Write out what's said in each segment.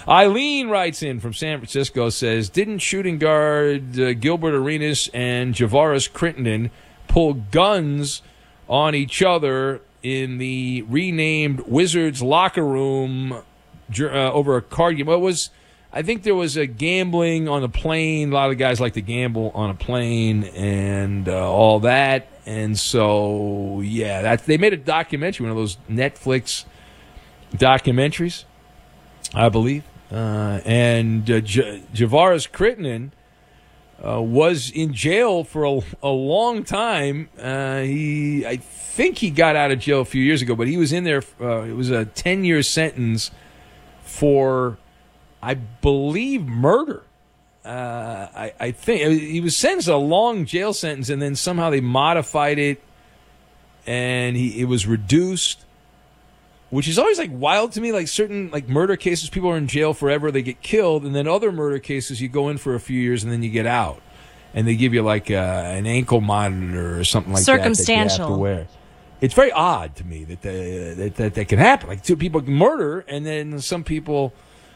Eileen writes in from San Francisco, says, didn't shooting guard Gilbert Arenas and Javaris Crittenden pull guns on each other in the renamed Wizards locker room over a card game? Well, I think there was a gambling on a plane. A lot of guys like to gamble on a plane and all that. And so, yeah, they made a documentary, one of those Netflix documentaries, I believe. And Javaris Crittenden was in jail for a long time. I think he got out of jail a few years ago, but he was in there. It was a 10-year sentence for, I believe, murder. I think he was sentenced a long jail sentence, and then somehow they modified it, and it was reduced, which is always like wild to me. Like certain like murder cases, people are in jail forever, they get killed, and then other murder cases, you go in for a few years and then you get out, and they give you like an ankle monitor or something like that you have to wear. It's very odd to me that can happen. Like two people can murder, and then some people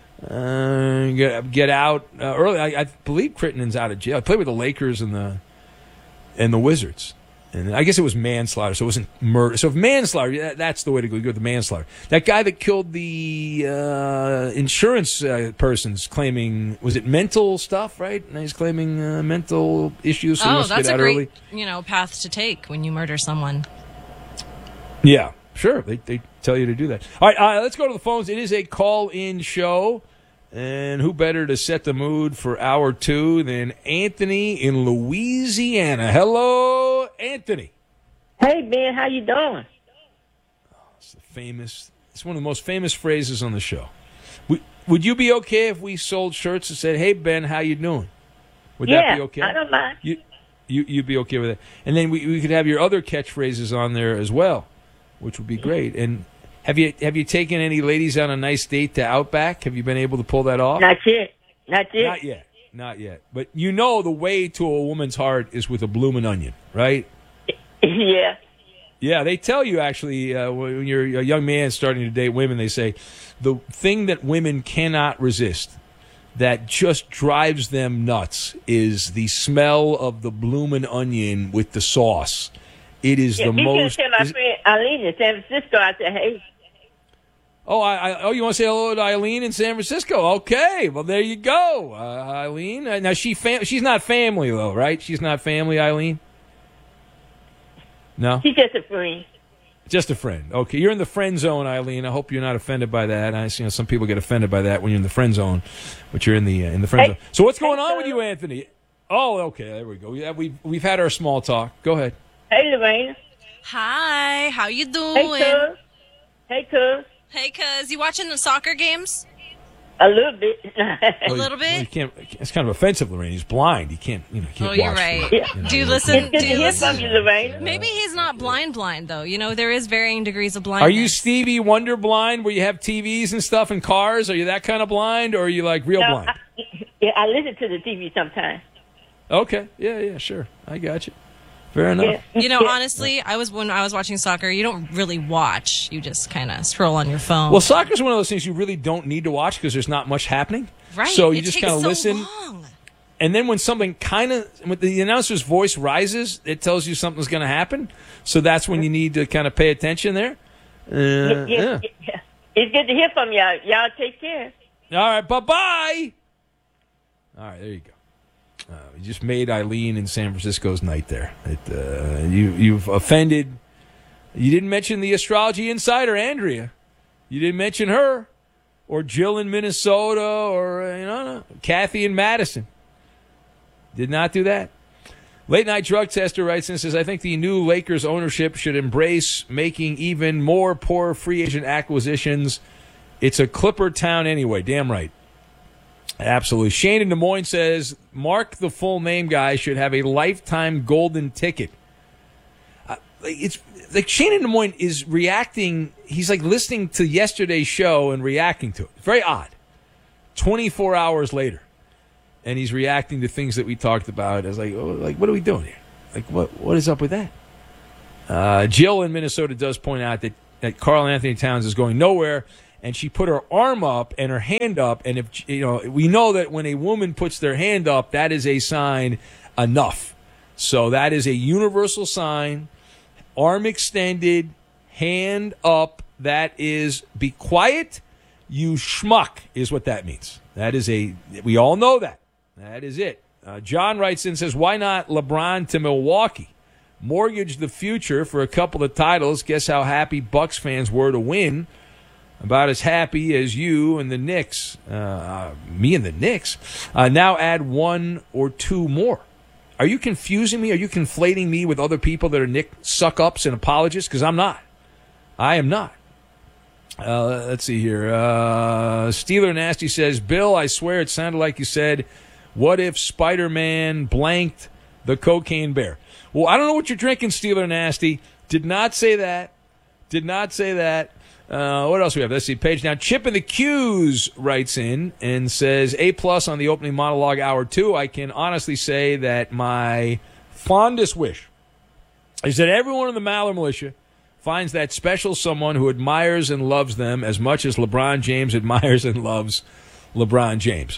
get out early. I believe Crittenden's out of jail. I played with the Lakers and the Wizards, and I guess it was manslaughter, so it wasn't murder. So if manslaughter, that's the way to go. You go with the manslaughter. That guy that killed the insurance person's claiming, was it mental stuff, right? And he's claiming mental issues. So he wants to that's get out a great early. Path to take when you murder someone. Yeah, sure. They tell you to do that. All right, let's go to the phones. It is a call-in show. And who better to set the mood for hour two than Anthony in Louisiana? Hello, Anthony. Hey, Ben, how you doing? It's one of the most famous phrases on the show. Would you be okay if we sold shirts that said, "Hey, Ben, how you doing"? Would that be okay? I don't mind. You'd be okay with it. And then we could have your other catchphrases on there as well, which would be great. And have you taken any ladies on a nice date to Outback? Have you been able to pull that off? Not yet. Not yet. But you know the way to a woman's heart is with a bloomin' onion, right? Yeah. Yeah, they tell you actually when you're a young man starting to date women, they say the thing that women cannot resist, that just drives them nuts, is the smell of the bloomin' onion with the sauce. It is the most. Tell my friend Eileen in San Francisco. I said, hey. Oh, you want to say hello to Eileen in San Francisco? Okay, well there you go, Eileen. Now she's not family though, right? She's not family, Eileen. No, she's just a friend. Just a friend. Okay, you're in the friend zone, Eileen. I hope you're not offended by that. I see some people get offended by that when you're in the friend zone, but you're in the friend zone. So what's going on with you, Anthony? Oh, okay, there we go. Yeah, we've had our small talk. Go ahead. Hey, Lorraine. Hi, how you doing? Hey, cuz. Hey, cuz. You watching the soccer games? A little bit. A little bit? Well, you can't. It's kind of offensive, Lorraine. He's blind. He can't. Can't you're watch right. Do you listen? It's good to hear from you, Lorraine. Maybe he's not blind, though. There is varying degrees of blindness. Are you Stevie Wonder blind, where you have TVs and stuff and cars? Are you that kind of blind, or are you like real blind? I listen to the TV sometimes. Okay. Yeah, sure. I got you. Fair enough. Yeah. Honestly, when I was watching soccer, you don't really watch. You just kind of scroll on your phone. Well, soccer is one of those things you really don't need to watch because there's not much happening. Right. So you just kind of listen. Long. And then when something when the announcer's voice rises, it tells you something's going to happen. So that's when you need to kind of pay attention there. Yeah. It's good to hear from y'all. Y'all take care. All right. Bye-bye. All right. There you go. You just made Eileen in San Francisco's night there. You've offended. You didn't mention the astrology insider, Andrea. You didn't mention her, or Jill in Minnesota, or Kathy in Madison. Did not do that. Late Night Drug Tester writes and says, I think the new Lakers ownership should embrace making even more poor free agent acquisitions. It's a Clipper town anyway. Damn right. Absolutely. Shane in Des Moines says, Mark, the full name guy, should have a lifetime golden ticket. It's like Shane in Des Moines is reacting. He's like listening to yesterday's show and reacting to it. Very odd. 24 hours later. And he's reacting to things that we talked about as like what are we doing here? Like, what is up with that? Jill in Minnesota does point out that Karl Anthony Towns is going nowhere, and she put her arm up and her hand up. And if we know that when a woman puts their hand up, that is a sign enough. So that is a universal sign. Arm extended, hand up. That is be quiet, you schmuck, is what that means. That is we all know that. That is it. John writes in and says, why not LeBron to Milwaukee? Mortgage the future for a couple of titles. Guess how happy Bucks fans were to win. About as happy as you and the Knicks. Me and the Knicks. Now add 1 or 2 more. Are you confusing me? Are you conflating me with other people that are Knick suck-ups and apologists? Because I'm not. I am not. Let's see here. Steeler Nasty says, Bill, I swear it sounded like you said, what if Spider-Man blanked the cocaine bear? Well, I don't know what you're drinking, Steeler Nasty. Did not say that. Did not say that. What else we have? Let's see. Page now. Chip in the Q's writes in and says, A+ on the opening monologue hour 2. I can honestly say that my fondest wish is that everyone in the Maller Militia finds that special someone who admires and loves them as much as LeBron James admires and loves LeBron James.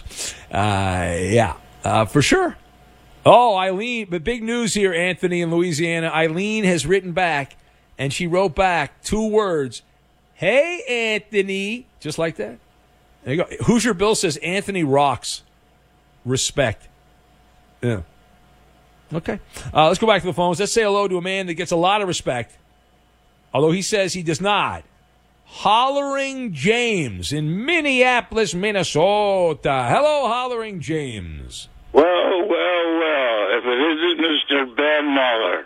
For sure. Oh, Eileen, but big news here, Anthony, in Louisiana. Eileen has written back, and she wrote back 2 words. Hey, Anthony. Just like that. There you go. Hoosier Bill says Anthony rocks. Respect. Yeah. Okay. Let's go back to the phones. Let's say hello to a man that gets a lot of respect, although he says he does not. Hollering James in Minneapolis, Minnesota. Hello, Hollering James. Well. If it isn't Mr. Ben Muller.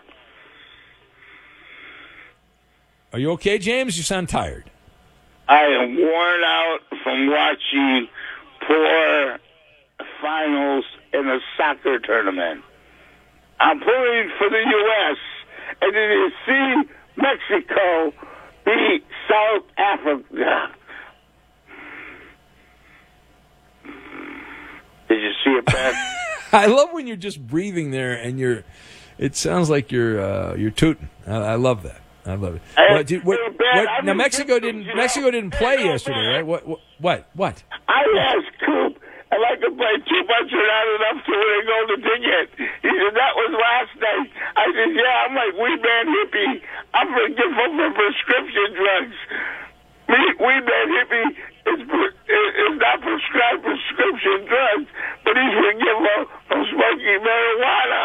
Are you okay, James? You sound tired. I am worn out from watching poor finals in a soccer tournament. I'm pulling for the U.S. And did you see Mexico beat South Africa? Did you see it, Ben? I love when you're just breathing there and it sounds like you're tooting. I love that. I love it. Now Mexico didn't play yesterday, right? What? I asked Coop if I could play too much or not enough to win a golden ticket. He said that was last night. I said, yeah, I'm like Wee Man Hippie. I'm forgetful for prescription drugs. Wee Man Hippie is not prescribed prescription drugs, but he's forgetful from smoking marijuana.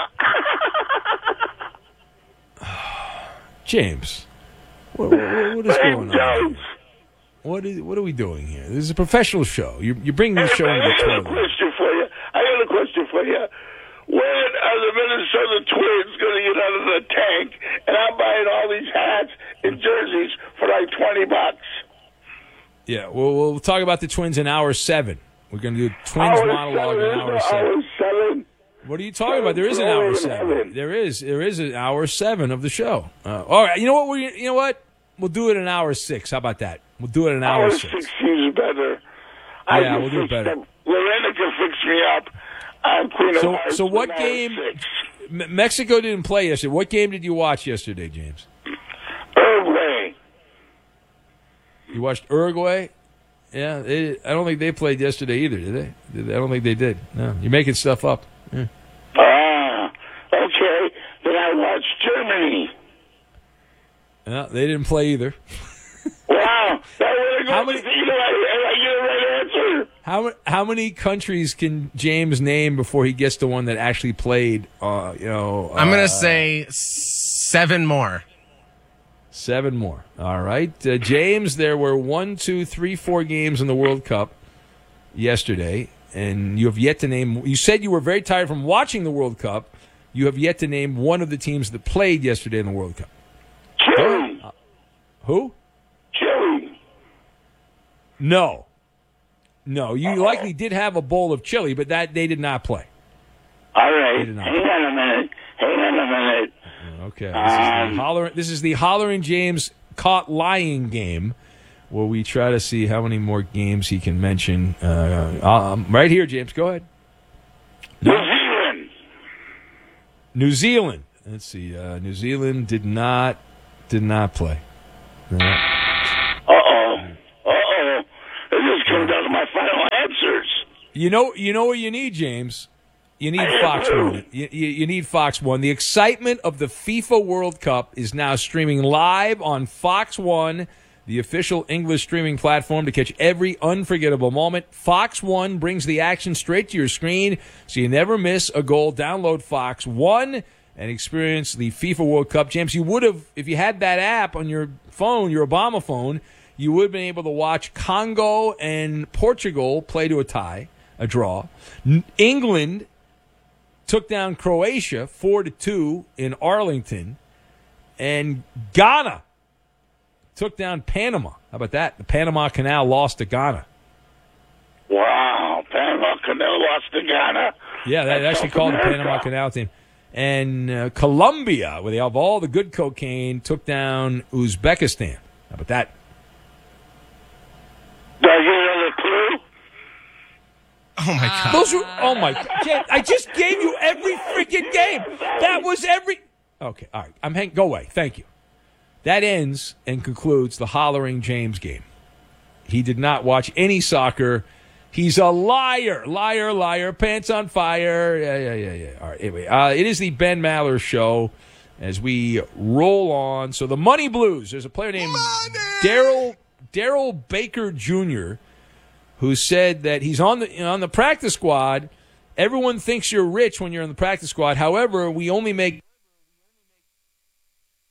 James, what is going on? What are we doing here? This is a professional show. You're bringing the show into the toilet. I got a question for you. When are the Minnesota Twins going to get out of the tank? And I'm buying all these hats and jerseys for like $20. Yeah, we'll talk about the Twins in hour 7. We're going to do Twins monologue in hour 7. Hour 7? What are you talking about? There is an hour 7. There is an hour 7 of the show. All right, you know what? We'll do it in hour 6. How about that? We'll do it in hour 6. 6 seems better. Yeah, we'll do it better. Lorena can fix me up. I'm Queen of Hearts. So what game? Mexico didn't play yesterday. What game did you watch yesterday, James? Uruguay. You watched Uruguay? Yeah, I don't think they played yesterday either, did they? I don't think they did. No, you're making stuff up. Yeah. Okay. Then I watched Germany. No, they didn't play either. Wow. How many? Am I get a right answer? How many countries can James name before he gets to one that actually played? I'm going to say 7 more. 7 more. All right. James, there were 1, 2, 3, 4 games in the World Cup yesterday, and you have yet to name. You said you were very tired from watching the World Cup. You have yet to name one of the teams that played yesterday in the World Cup. Chile. Who? Chile. No. You likely did have a bowl of chili, but that they did not play. All right. Hang on a minute. Okay. This is the Hollering James caught lying game, where we try to see how many more games he can mention. Right here, James. Go ahead. New Zealand. Let's see. New Zealand did not play. Uh-oh. You know what you need, James? You need Fox One. You need Fox One. The excitement of the FIFA World Cup is now streaming live on Fox One, the official English streaming platform, to catch every unforgettable moment. Fox One brings the action straight to your screen, so you never miss a goal. Download Fox One and experience the FIFA World Cup. James, you would have, if you had that app on your phone, your Obama phone, you would have been able to watch Congo and Portugal play to a draw. England took down Croatia 4-2 in Arlington, and Ghana took down Panama. How about that? The Panama Canal lost to Ghana. Wow, Panama Canal lost to Ghana. Yeah, they actually called the Panama Canal team. And Colombia, where they have all the good cocaine, took down Uzbekistan. How about that? Did I get another clue? Oh my God! Oh my God! I just gave you every freaking game. That was every. Okay, all right. Go away. Thank you. That ends and concludes the Hollering James game. He did not watch any soccer. He's a liar, liar, liar. Pants on fire. Yeah. All right. Anyway, it is the Ben Maller Show as we roll on. So the Money Blues. There's a player named Daryl Baker Jr. who said that he's on the practice squad. Everyone thinks you're rich when you're on the practice squad. However, we only make